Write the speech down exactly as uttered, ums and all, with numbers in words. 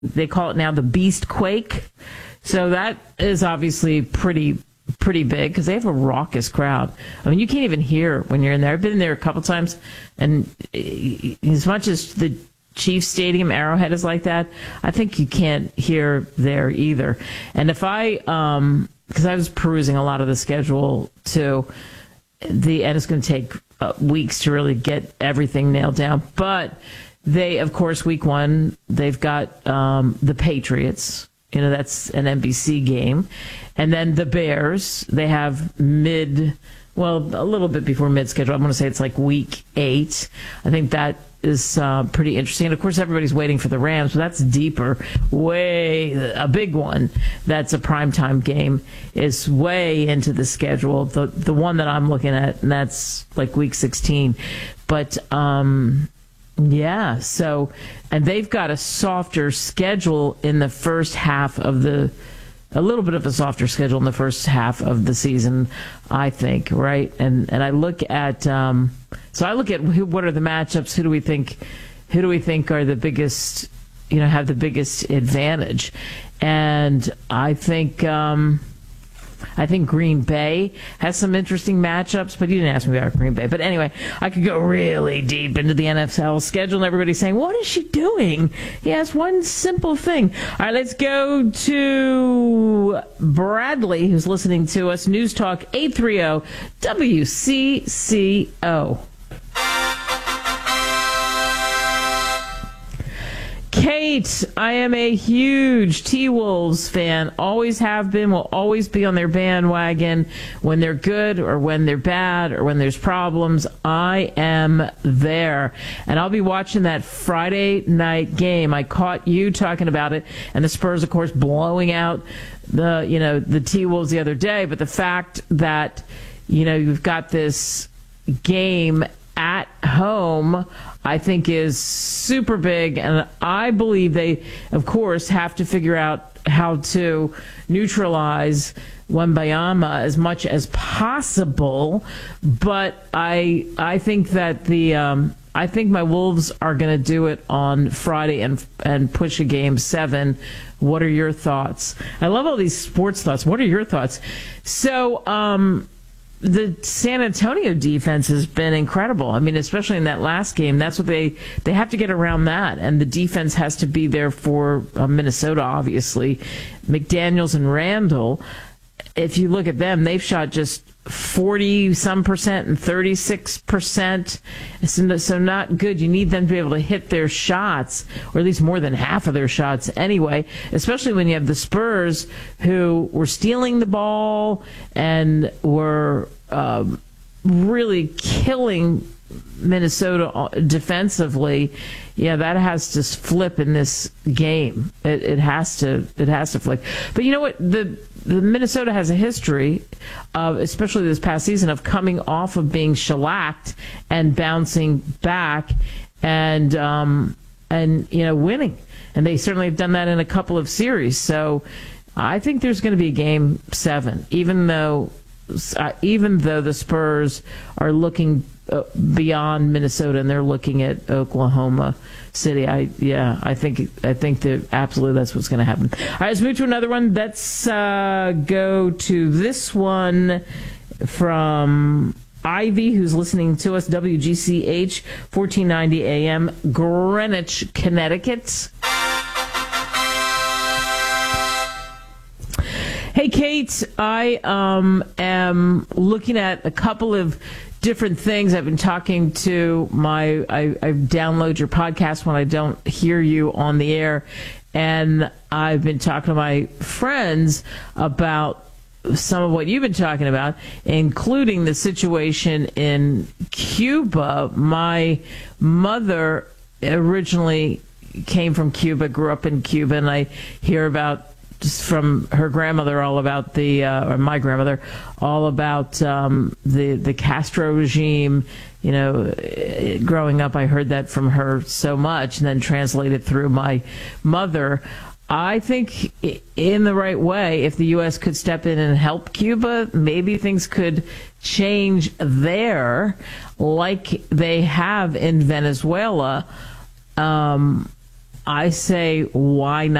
They call it now the Beast Quake. So that is obviously pretty pretty big because they have a raucous crowd. I mean, you can't even hear when you're in there. I've been there a couple times, and as much as the Chiefs Stadium, Arrowhead is like that, I think you can't hear there either. And if I, um, because I was perusing a lot of the schedule too, the and it's going to take uh, weeks to really get everything nailed down. But they, of course, week one, they've got um, the Patriots. You know, that's an N B C game. And then the Bears, they have mid, well, a little bit before mid-schedule. I'm going to say it's like week eight. I think that is uh, pretty interesting. And, of course, everybody's waiting for the Rams, but that's deeper. Way, a big one that's a primetime game is way into the schedule. The the one that I'm looking at, and that's like week sixteen. But, um, yeah, so, and they've got a softer schedule in the first half of the, a little bit of a softer schedule in the first half of the season, I think, right? And and I look at, um, so I look at who, what are the matchups? Who do we think, who do we think are the biggest, you know, have the biggest advantage? And I think, um, I think Green Bay has some interesting matchups, but you didn't ask me about Green Bay. But anyway, I could go really deep into the N F L schedule, and everybody's saying, what is she doing? Yes, one simple thing. All right, let's go to Bradley, who's listening to us. News Talk eight thirty W C C O. Kate, I am a huge T-Wolves fan. Always have been, will always be on their bandwagon. When they're good or when they're bad or when there's problems, I am there. And I'll be watching that Friday night game. I caught you talking about it, and the Spurs, of course, blowing out the, you know, the T-Wolves the other day. But the fact that, you know, you've got this game at home, I think is super big, and I believe they, of course, have to figure out how to neutralize Wembanyama as much as possible. But I, I think that the, um, I think my Wolves are going to do it on Friday and and push a game seven. What are your thoughts? I love all these sports thoughts. What are your thoughts? So, um. The San Antonio defense has been incredible. I mean, especially in that last game, that's what they, they have to get around that. And the defense has to be there for uh, Minnesota, obviously. McDaniels and Randall, if you look at them, they've shot just forty some percent and thirty-six percent. So, so not good. You need them to be able to hit their shots, or at least more than half of their shots anyway, especially when you have the Spurs who were stealing the ball and were um, really killing Minnesota defensively. Yeah, that has to flip in this game. It, it has to. It has to flip. But you know what? The the Minnesota has a history of, especially this past season, of coming off of being shellacked and bouncing back, and um, and you know winning. And they certainly have done that in a couple of series. So I think there's going to be a game seven, even though uh, even though the Spurs are looking uh, beyond Minnesota and they're looking at Oklahoma City. I yeah, I think I think that absolutely that's what's going to happen. All right, let's move to another one. Let's uh, go to this one from Ivy, who's listening to us, W G C H, fourteen ninety A M, Greenwich, Connecticut. Hey, Kate, I um, am looking at a couple of different things. I've been talking to my, I, I download your podcast when I don't hear you on the air, and I've been talking to my friends about some of what you've been talking about, including the situation in Cuba. My mother originally came from Cuba, grew up in Cuba, and I hear about just from her grandmother all about the, uh, or my grandmother, all about um, the the Castro regime. You know, growing up, I heard that from her so much, and then translated through my mother. I think in the right way, if the U S could step in and help Cuba, maybe things could change there, like they have in Venezuela. Um, I say, why not?